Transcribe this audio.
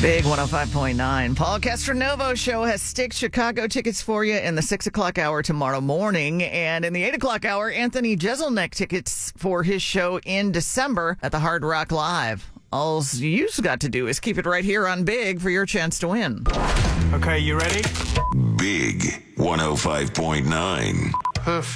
Big 105.9. Paul Castronovo Show has Stick Chicago tickets for you in the 6 o'clock hour tomorrow morning. And in the 8 o'clock hour, Anthony Jeselnik tickets for his show in December at the Hard Rock Live. All you've got to do is keep it right here on Big for your chance to win. Okay, you ready? Big 105.9. Perfect.